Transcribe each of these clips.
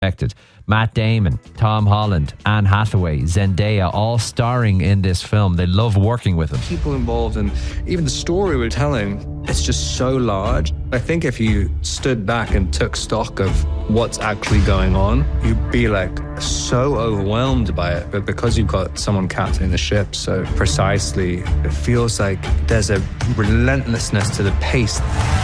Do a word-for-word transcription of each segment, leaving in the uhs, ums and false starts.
expected. Matt Damon, Tom Holland, Anne Hathaway, Zendaya, all starring in this film. They love working with them. People involved and even the story we're telling, it's just so large. I think if you stood back and took stock of what's actually going on, you'd be like so overwhelmed by it. But because you've got someone captaining the ship so precisely, it feels like there's a relentlessness to the pace.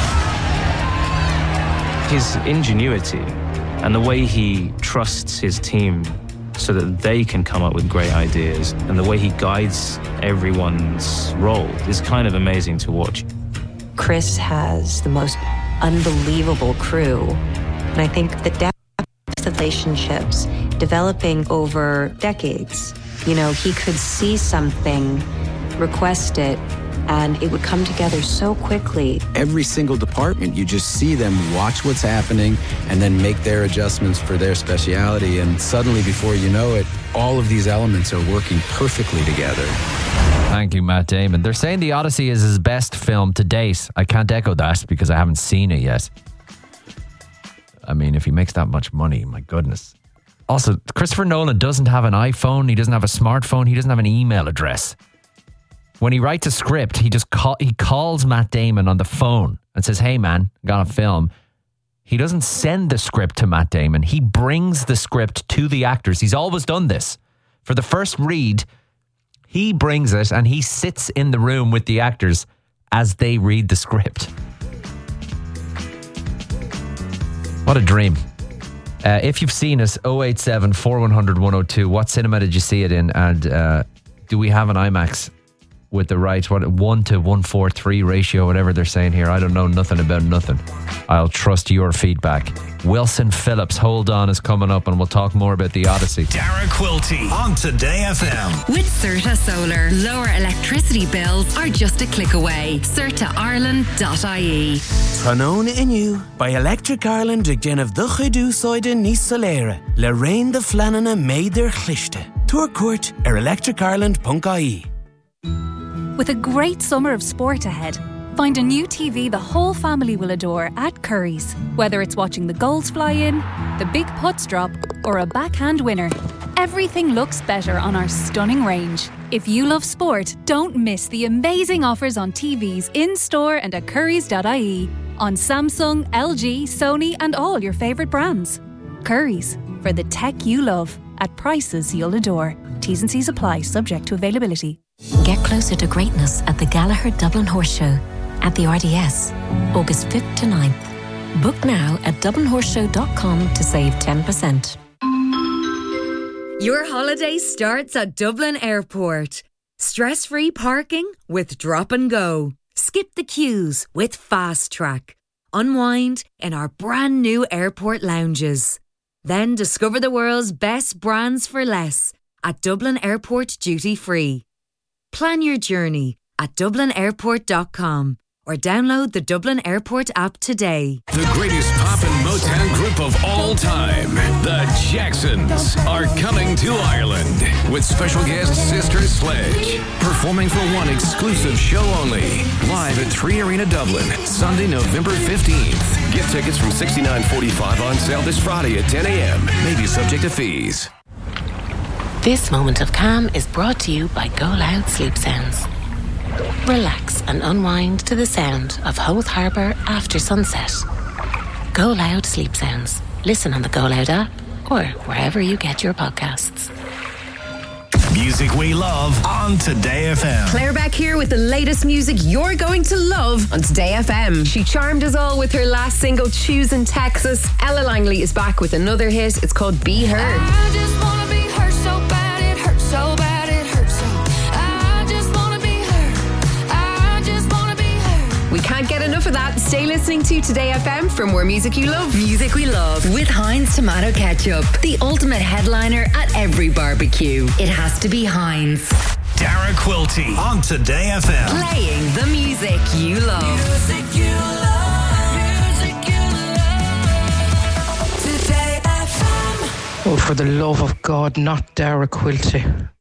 His ingenuity and the way he trusts his team so that they can come up with great ideas, and the way he guides everyone's role is kind of amazing to watch. Chris has the most unbelievable crew, and I think the depth of relationships developing over decades. You know, he could see something, request it, and it would come together so quickly. Every single department, you just see them watch what's happening and then make their adjustments for their speciality. And suddenly, before you know it, all of these elements are working perfectly together. Thank you, Matt Damon. They're saying The Odyssey is his best film to date. I can't echo that because I haven't seen it yet. I mean, if he makes that much money, my goodness. Also, Christopher Nolan doesn't have an iPhone. He doesn't have a smartphone. He doesn't have an email address. When he writes a script, he just call, he calls Matt Damon on the phone and says, hey man, got a film. He doesn't send the script to Matt Damon. He brings the script to the actors. He's always done this. For the first read, he brings it and he sits in the room with the actors as they read the script. What a dream. Uh, if you've seen it, oh eight seven, four one hundred, one oh two, what cinema did you see it in? And uh, do we have an IMAX with the right what one to one forty-three ratio, whatever they're saying here? I don't know nothing about nothing. I'll trust your feedback. Wilson Phillips, Hold On, is coming up, and we'll talk more about The Odyssey. Dara Quilty on Today F M. With Certa Solar, lower electricity bills are just a click away. certa ireland dot I E. Trónóna inniu by Electric Ireland ag déanamh do chuidú sóide níos soléire le raon de fleanana méidir chlichte. Tuair cuairt ar electric ireland dot I E. With a great summer of sport ahead, find a new T V the whole family will adore at Curry's. Whether it's watching the goals fly in, the big putts drop, or a backhand winner, everything looks better on our stunning range. If you love sport, don't miss the amazing offers on T Vs in-store and at currys dot I E on Samsung, L G, Sony and all your favourite brands. Curry's, for the tech you love, at prices you'll adore. T's and C's apply, subject to availability. Get closer to greatness at the Gallagher Dublin Horse Show at the R D S, August fifth to ninth. Book now at dublin horse show dot com to save ten percent. Your holiday starts at Dublin Airport. Stress-free parking with Drop and Go. Skip the queues with Fast Track. Unwind in our brand new airport lounges. Then discover the world's best brands for less at Dublin Airport Duty Free. Plan your journey at dublin airport dot com or download the Dublin Airport app today. The greatest pop and Motown group of all time, the Jacksons, are coming to Ireland with special guest Sister Sledge, performing for one exclusive show only, live at Three Arena Dublin, Sunday, November fifteenth. Get tickets from sixty-nine forty-five on sale this Friday at ten a.m. Maybe subject to fees. This moment of calm is brought to you by Go Loud Sleep Sounds. Relax and unwind to the sound of Howth Harbour after sunset. Go Loud Sleep Sounds. Listen on the Go Loud app or wherever you get your podcasts. Music we love on Today F M. Claire Beck here with the latest music you're going to love on Today F M. She charmed us all with her last single, Choose in Texas. Ella Langley is back with another hit. It's called Be Her. I just want to be her so bad, it hurts so bad, it hurts so. I just want to be her. I just want to be her. We can't get enough of that. Stay listening to Today F M for more music you love. Music we love with Heinz Tomato Ketchup. The ultimate headliner at every barbecue. It has to be Heinz. Dara Quilty on Today F M. Playing the music you love. Music you love. Music you love. Today F M. Oh, for the love of God, not Dara Quilty.